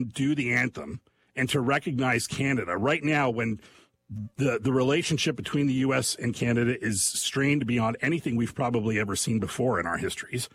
do the anthem and to recognize Canada right now when the relationship between the U.S. and Canada is strained beyond anything we've probably ever seen before in our histories,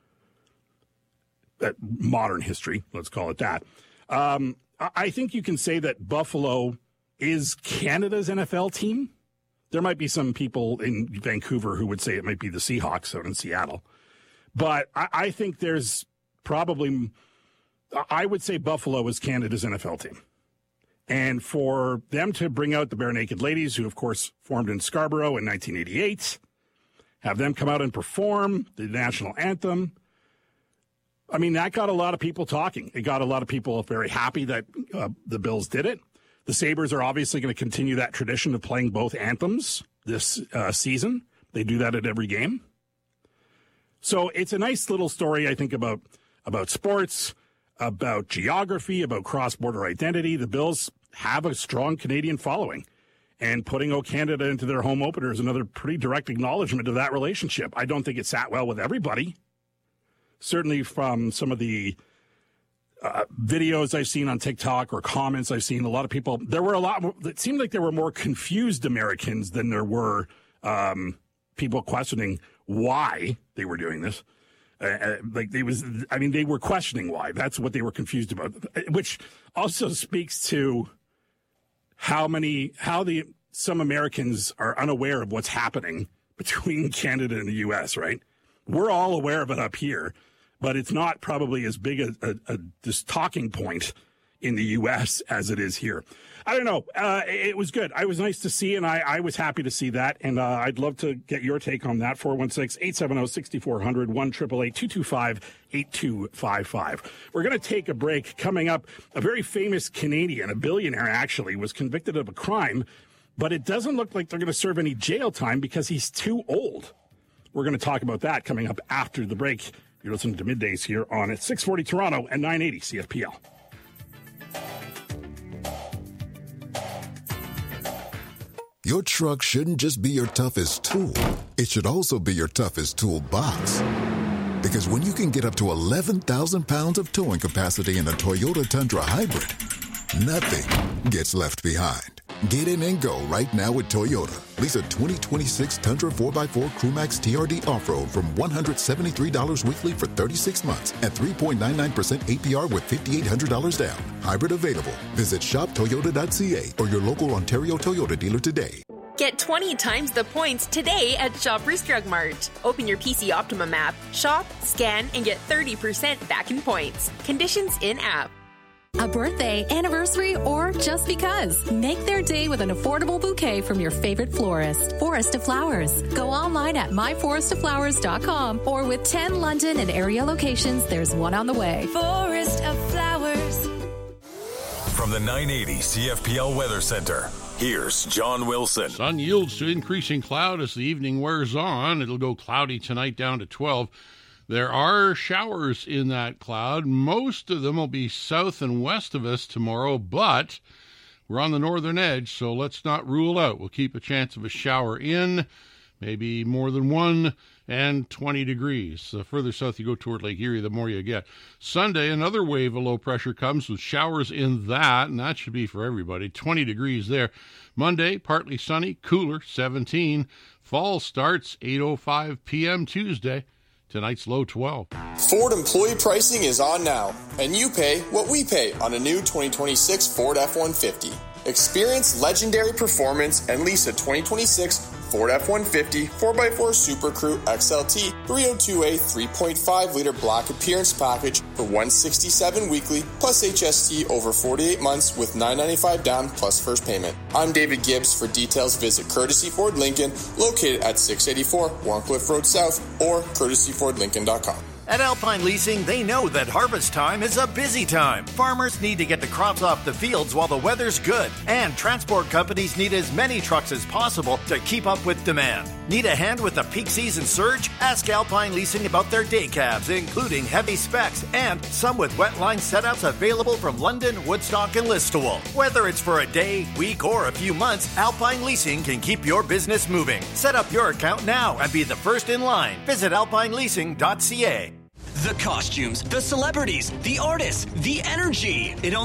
modern history, let's call it that. I think you can say that Buffalo is Canada's NFL team. There might be some people in Vancouver who would say it might be the Seahawks out in Seattle. But I think there's probably, I would say Buffalo is Canada's NFL team. And for them to bring out the Bare Naked Ladies, who, of course, formed in Scarborough in 1988, have them come out and perform the national anthem, I mean, that got a lot of people talking. It got a lot of people very happy that the Bills did it. The Sabres are obviously going to continue that tradition of playing both anthems this season. They do that at every game. So it's a nice little story, I think, about sports, about geography, about cross-border identity. The Bills have a strong Canadian following, and putting O Canada into their home opener is another pretty direct acknowledgement of that relationship. I don't think it sat well with everybody. Certainly from some of the videos I've seen on TikTok or comments I've seen, a lot of people, there were a lot more, it seemed like there were more confused Americans than there were people questioning why they were doing this. They were questioning why. That's what they were confused about, which also speaks to some Americans are unaware of what's happening between Canada and the U.S., right? We're all aware of it up here, but it's not probably as big a this talking point in the U.S. as it is here. I don't know. It was good. It was nice to see, and I was happy to see that, and I'd love to get your take on that. 416-870-6400, 1-888-225-8255. We're going to take a break. Coming up, a very famous Canadian, a billionaire actually, was convicted of a crime, but it doesn't look like they're going to serve any jail time because he's too old. We're going to talk about that coming up after the break. You're listening to Middays here on at 640 Toronto and 980 CFPL. Your truck shouldn't just be your toughest tool. It should also be your toughest toolbox. Because when you can get up to 11,000 pounds of towing capacity in a Toyota Tundra Hybrid, nothing gets left behind. Get in and go right now with Toyota. Lease a 2026 Tundra 4x4 Crewmax TRD Off-Road from $173 weekly for 36 months at 3.99% APR with $5,800 down. Hybrid available. Visit shoptoyota.ca or your local Ontario Toyota dealer today. Get 20 times the points today at Shoppers Drug Mart. Open your PC Optimum app, shop, scan, and get 30% back in points. Conditions in-app. A birthday, anniversary, or just because. Make their day with an affordable bouquet from your favorite florist. Forest of Flowers. Go online at myforestoflowers.com or with 10 London and area locations, there's one on the way. Forest of Flowers. From the 980 CFPL Weather Center, here's John Wilson. Sun yields to increasing cloud as the evening wears on. It'll go cloudy tonight down to 12. There are showers in that cloud. Most of them will be south and west of us tomorrow, but we're on the northern edge, so let's not rule out. We'll keep a chance of a shower in, maybe more than one, and 20 degrees. The further south you go toward Lake Erie, the more you get. Sunday, another wave of low pressure comes with showers in that, and that should be for everybody. 20 degrees there. Monday, partly sunny, cooler, 17. Fall starts 8:05 p.m. Tuesday. Tonight's low 12. Ford employee pricing is on now, and you pay what we pay on a new 2026 Ford F-150. Experience legendary performance and lease a 2026 Ford F-150 4x4 Super Crew XLT 302A 3.5-liter black appearance package for $167 weekly plus HST over 48 months with $995 down plus first payment. I'm David Gibbs. For details, visit Courtesy Ford Lincoln, located at 684 Warncliffe Road South or courtesyfordlincoln.com. At Alpine Leasing, they know that harvest time is a busy time. Farmers need to get the crops off the fields while the weather's good. And transport companies need as many trucks as possible to keep up with demand. Need a hand with the peak season surge? Ask Alpine Leasing about their day cabs, including heavy specs, and some with wet line setups available from London, Woodstock, and Listowel. Whether it's for a day, week, or a few months, Alpine Leasing can keep your business moving. Set up your account now and be the first in line. Visit alpineleasing.ca. The costumes, the celebrities, the artists, the energy. It